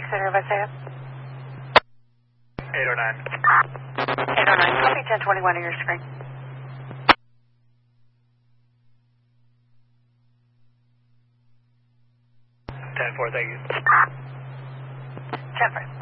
Center of SAS. 809. 809. Copy 1021 on your screen. 10-4, thank you. 10-4.